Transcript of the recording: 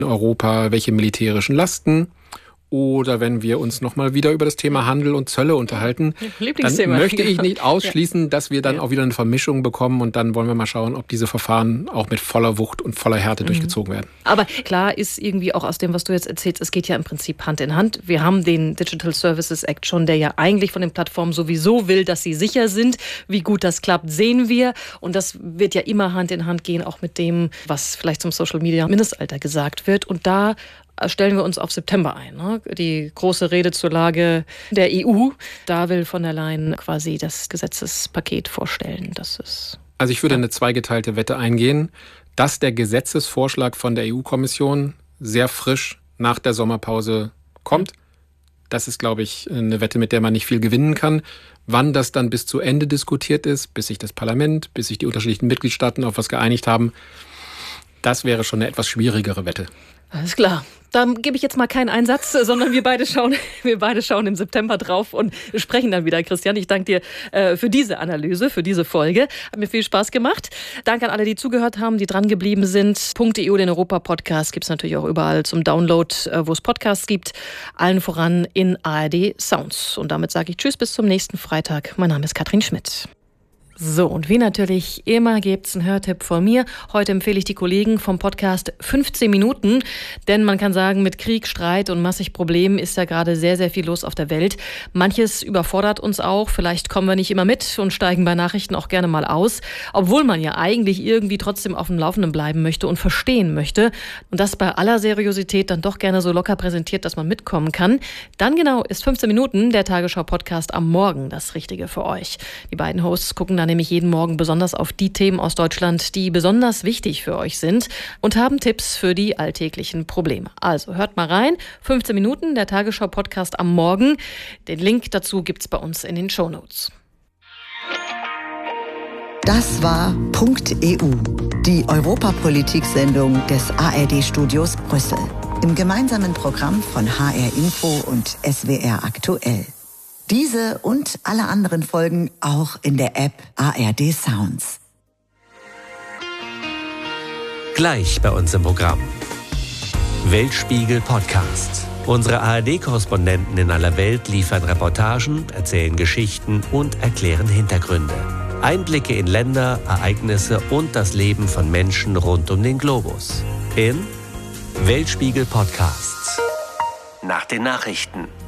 Europa welche militärischen Lasten. Oder wenn wir uns nochmal wieder über das Thema Handel und Zölle unterhalten, dann möchte ich nicht ausschließen, dass wir dann auch wieder eine Vermischung bekommen. Und dann wollen wir mal schauen, ob diese Verfahren auch mit voller Wucht und voller Härte durchgezogen werden. Aber klar ist irgendwie auch aus dem, was du jetzt erzählst, es geht ja im Prinzip Hand in Hand. Wir haben den Digital Services Act schon, der ja eigentlich von den Plattformen sowieso will, dass sie sicher sind. Wie gut das klappt, sehen wir. Und das wird ja immer Hand in Hand gehen, auch mit dem, was vielleicht zum Social Media Mindestalter gesagt wird. Und da stellen wir uns auf September ein. Ne? Die große Rede zur Lage der EU. Da will von der Leyen quasi das Gesetzespaket vorstellen. Also ich würde eine zweigeteilte Wette eingehen, dass der Gesetzesvorschlag von der EU-Kommission sehr frisch nach der Sommerpause kommt. Das ist, glaube ich, eine Wette, mit der man nicht viel gewinnen kann. Wann das dann bis zu Ende diskutiert ist, bis sich das Parlament, bis sich die unterschiedlichen Mitgliedstaaten auf was geeinigt haben, das wäre schon eine etwas schwierigere Wette. Alles klar. Dann gebe ich jetzt mal keinen Einsatz, sondern wir beide schauen im September drauf und sprechen dann wieder. Christian, ich danke dir für diese Analyse, für diese Folge. Hat mir viel Spaß gemacht. Danke an alle, die zugehört haben, die dran geblieben sind. .eu, den Europa-Podcast, gibt es natürlich auch überall zum Download, wo es Podcasts gibt. Allen voran in ARD Sounds. Und damit sage ich Tschüss, bis zum nächsten Freitag. Mein Name ist Katrin Schmidt. So, und wie natürlich immer gibt's einen Hörtipp von mir. Heute empfehle ich die Kollegen vom Podcast 15 Minuten, denn man kann sagen, mit Krieg, Streit und massig Problemen ist ja gerade sehr, sehr viel los auf der Welt. Manches überfordert uns auch, vielleicht kommen wir nicht immer mit und steigen bei Nachrichten auch gerne mal aus, obwohl man ja eigentlich irgendwie trotzdem auf dem Laufenden bleiben möchte und verstehen möchte und das bei aller Seriosität dann doch gerne so locker präsentiert, dass man mitkommen kann. Dann genau ist 15 Minuten, der Tagesschau-Podcast am Morgen, das Richtige für euch. Die beiden Hosts gucken dann nämlich jeden Morgen besonders auf die Themen aus Deutschland, die besonders wichtig für euch sind und haben Tipps für die alltäglichen Probleme. Also hört mal rein, 15 Minuten, der Tagesschau-Podcast am Morgen. Den Link dazu gibt's bei uns in den Shownotes. Das war .eu, die Europapolitik-Sendung des ARD-Studios Brüssel. Im gemeinsamen Programm von HR Info und SWR Aktuell. Diese und alle anderen Folgen auch in der App ARD Sounds. Gleich bei uns im Programm. Weltspiegel Podcast. Unsere ARD-Korrespondenten in aller Welt liefern Reportagen, erzählen Geschichten und erklären Hintergründe. Einblicke in Länder, Ereignisse und das Leben von Menschen rund um den Globus. In Weltspiegel Podcasts. Nach den Nachrichten.